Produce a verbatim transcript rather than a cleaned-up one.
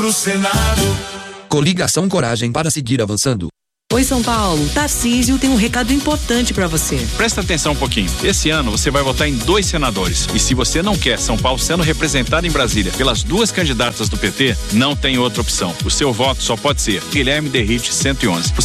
pro Senado. Coligação Coragem para seguir avançando. Oi, São Paulo. Tarcísio tem um recado importante pra você. Presta atenção um pouquinho. Esse ano você vai votar em dois senadores. E se você não quer São Paulo sendo representado em Brasília pelas duas candidatas do P T, não tem outra opção. O seu voto só pode ser Guilherme Derrite cento e onze.